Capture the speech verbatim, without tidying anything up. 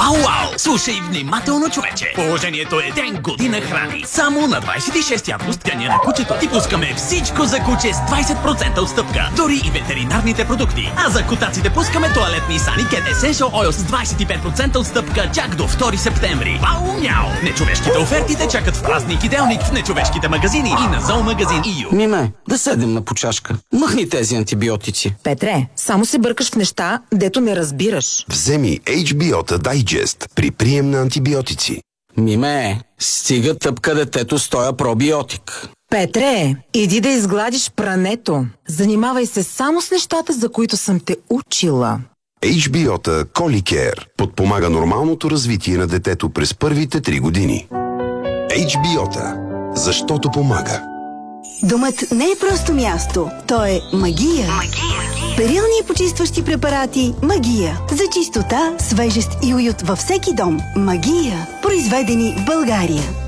Вау, вау! Слушай внимателно, човече! Положението е ден година храни. Само на двадесет и шести август деня на кучето ти пускаме всичко за куче с двадесет процента отстъпка. Дори и ветеринарните продукти. А за котаците пускаме тоалетни Саникет Essential Oil с двадесет и пет процента отстъпка чак до втори септември. Вау, мяу! Нечовешките оферти те чакат в празник и делник в нечовешките магазини и на зоомагазин и ю. Миме, да седем на почашка. Махни тези антибиотици. Петре, само се бъркаш в неща, дето не разбираш. Вземи Ейч Би О-та Digest при прием на антибиотици. Миме, стига тъпка детето с тоя пробиотик. Петре, иди да изгладиш прането. Занимавай се само с нещата, за които съм те учила. Ейч Би О-та Коликер подпомага нормалното развитие на детето през първите три години. Ейч Би О-та, защото помага. Домът не е просто място, то е магия. Магия. Перилни и почистващи препарати Магия. За чистота, свежест и уют във всеки дом. Магия. Произведени в България.